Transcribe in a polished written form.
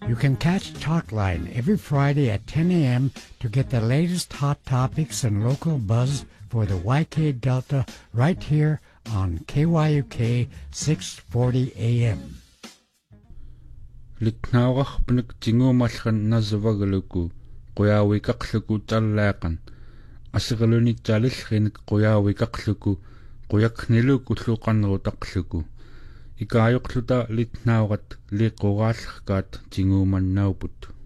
You can catch Talkline every Friday at 10 a.m. to get the latest hot topics and local buzz for the YK Delta right here on KYUK 640 AM. Litnaurarpunik tinguumallan nasavagaluku quyaawikaqluku tallaaqan asiralunitsalillrinik quyaawikaqluku quyakniluku lluqannerutaqluku ikaayoqluta litnaurat liquraallerkaat tinguumannauput